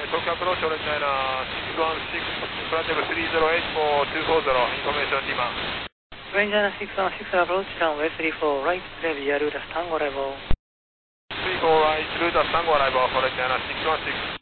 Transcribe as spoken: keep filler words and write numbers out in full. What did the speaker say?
Tokyo approach, orange liner six one six, flight three zero eight four two four zero, information Lima. Orange liner six one six approach, runway three four right, clear via Rutas Tango arrival. three four right, Rutas Tango arrival, orange liner six one six.